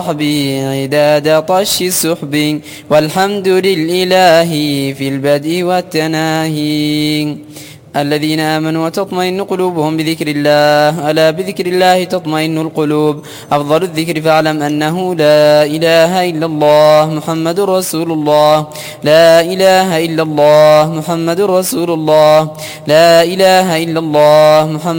عداد طش السحب والحمد لله في البدء والتناهي. الذين آمنوا وتطمئن قلوبهم بذكر الله، ألا بذكر الله تطمئن القلوب. أفضل الذكر فاعلم أنه لا إله إلا الله محمد رسول الله، لا إله إلا الله محمد رسول الله، لا إله إلا الله محمد